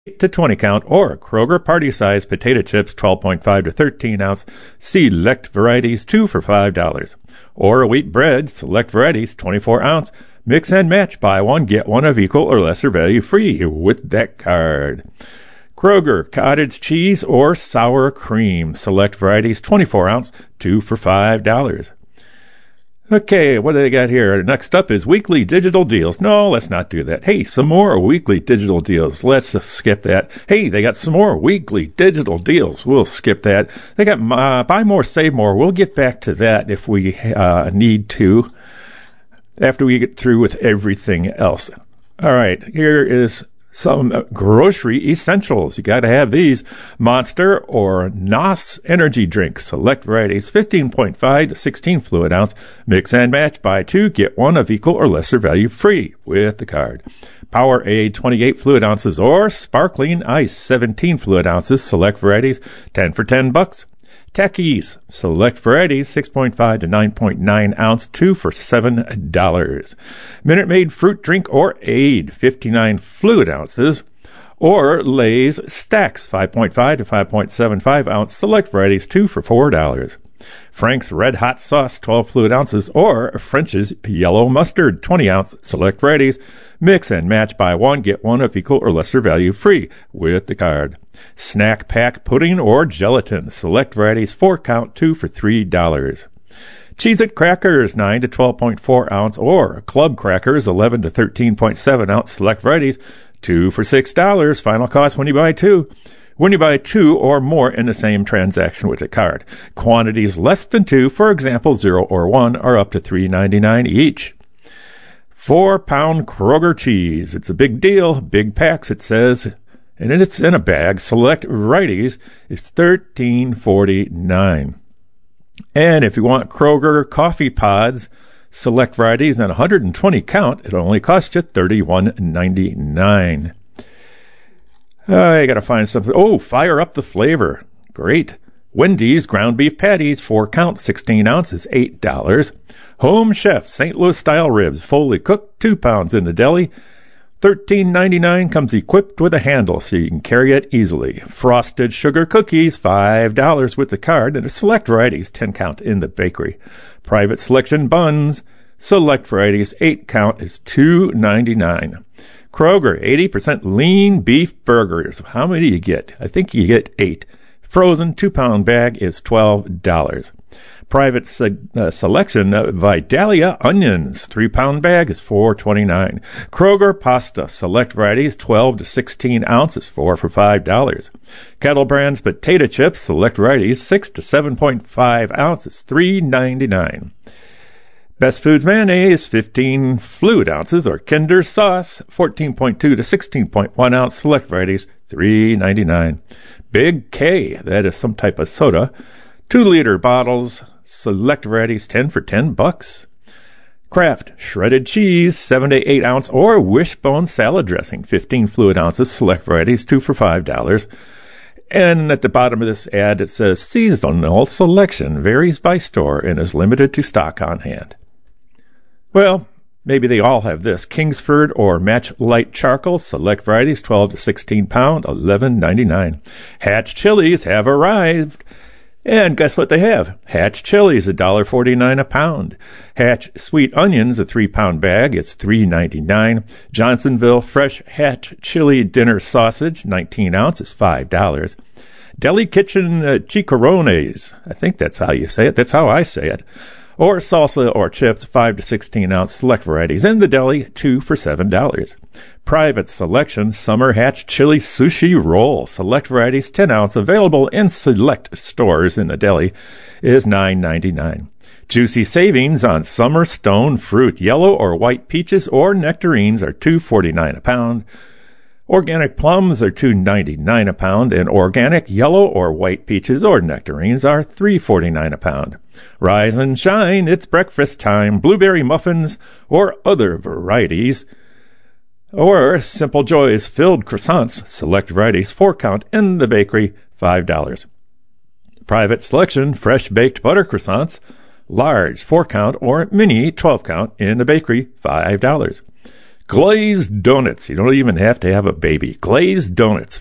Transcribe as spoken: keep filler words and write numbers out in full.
to twenty count, or Kroger party size potato chips, twelve point five to thirteen ounce, select varieties, two for five dollars. Or wheat bread, select varieties, twenty-four ounce, mix and match, buy one, get one of equal or lesser value free with that card. Kroger cottage cheese or sour cream, select varieties, twenty-four ounce, two for five dollars. Okay, what do they got here? Next up is weekly digital deals. No, let's not do that. Hey, some more weekly digital deals. Let's just skip that. Hey, they got some more weekly digital deals. We'll skip that. They got uh, buy more, save more. We'll get back to that if we uh, need to after we get through with everything else. All right, here is some grocery essentials. You got to have these. Monster or N O S energy drinks. Select varieties, fifteen point five to sixteen fluid ounce. Mix and match. Buy two, get one of equal or lesser value free with the card. Powerade, twenty-eight fluid ounces, or Sparkling Ice, seventeen fluid ounces. Select varieties, ten for ten bucks. Takis, select varieties, six point five to nine point nine ounce, two for seven dollars. Minute Maid fruit drink or aid, fifty-nine fluid ounces. Or Lay's Stacks, five point five to five point seven five ounce, select varieties, two for four dollars. Frank's Red Hot Sauce, twelve fluid ounces. Or French's Yellow Mustard, twenty ounce, select varieties. Mix and match, buy one, get one of equal or lesser value free with the card. Snack Pack Pudding or Gelatin, select varieties, four count, two for three dollars. Cheez-It Crackers, nine to twelve point four ounce, or Club Crackers, eleven to thirteen point seven ounce, select varieties, two for six dollars. Final cost when you buy two. When you buy two or more in the same transaction with a card. Quantities less than two, for example, zero or one, are up to three ninety-nine each. Four pound Kroger cheese. It's a big deal. Big packs, it says. And it's in a bag. Select varieties. It's thirteen forty-nine. And if you want Kroger coffee pods, select varieties and one hundred twenty count, it'll only cost you thirty-one ninety-nine. I gotta find something. Oh, fire up the flavor. Great. Wendy's ground beef patties, four count, sixteen ounces, eight dollars. Home Chef Saint Louis style ribs, fully cooked, two pounds in the deli, thirteen ninety-nine, comes equipped with a handle so you can carry it easily. Frosted sugar cookies, five dollars with the card, and select varieties, ten count in the bakery. Private selection buns, select varieties, eight count, is two ninety-nine. Kroger, eighty percent lean beef burgers. How many do you get? I think you get eight. Frozen two pound bag is twelve dollars. Private se- uh, selection uh, Vidalia onions, three pound bag is four twenty-nine. Kroger pasta, select varieties, twelve to sixteen ounces, four for five dollars. Kettle Brand's potato chips, select varieties, six to seven point five ounces, three ninety-nine. Best Foods mayonnaise, fifteen fluid ounces, or Kinder sauce, fourteen point two to sixteen point one ounce, select varieties, three ninety-nine. Big K, that is some type of soda, two liter bottles, select varieties, ten for ten bucks. Kraft shredded cheese, seven to eight ounce, or Wishbone salad dressing, fifteen fluid ounces, select varieties, two for five dollars. And at the bottom of this ad, it says seasonal selection varies by store and is limited to stock on hand. Well, maybe they all have this. Kingsford or Match Light Charcoal, select varieties, twelve to sixteen pound, eleven ninety-nine. Hatch chilies have arrived. And guess what they have? Hatch chilies, one dollar forty-nine a pound. Hatch sweet onions, a three pound bag, it's three ninety-nine. Johnsonville fresh Hatch chili dinner sausage, nineteen ounces, five dollars. Deli Kitchen uh, chicharrones, I think that's how you say it. That's how I say it. Or salsa or chips, five to sixteen ounce, select varieties in the deli, two for seven dollars. Private selection Summer Hatch chili sushi roll, select varieties, ten ounce, available in select stores in the deli, is nine ninety-nine. Juicy savings on summer stone fruit, yellow or white peaches or nectarines are two forty-nine a pound. Organic plums are two ninety-nine a pound, and organic yellow or white peaches or nectarines are three forty-nine a pound. Rise and shine, it's breakfast time. Blueberry muffins or other varieties, or Simple Joys filled croissants, select varieties, four count in the bakery, five dollars. Private selection fresh baked butter croissants, large four count or mini twelve count in the bakery, five dollars. Glazed donuts. You don't even have to have a baby. Glazed donuts.